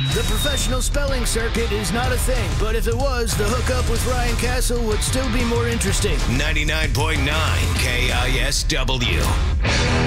The professional spelling circuit is not a thing, but if it was, the hookup with Ryan Castle would still be more interesting. 99.9 KISW.